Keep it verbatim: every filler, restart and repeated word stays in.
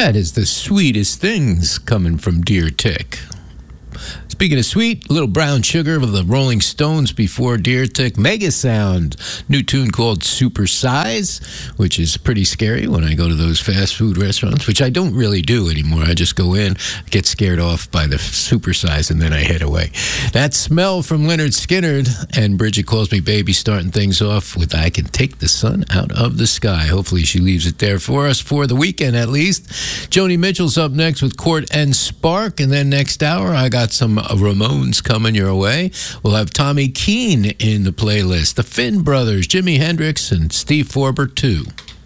That is the sweetest things coming from Dear Tick. Speaking of sweet, Little Brown Sugar with the Rolling Stones before Dear Tick. Mega Sound, new tune called Super Size, which is pretty scary when I go to those fast food restaurants, which I don't really do anymore. I just go in, get scared off by the super size, and then I head away. That Smell from Leonard Skinner, and Bridget Calls Me Baby starting things off with I Can Take the Sun Out of the Sky. Hopefully she leaves it there for us for the weekend at least. Joni Mitchell's up next with Court and Spark, and then next hour I got some Ramones coming your way. We'll have Tommy Keene in the playlist, the Finn Brothers, Jimi Hendrix, and Steve Forbert too.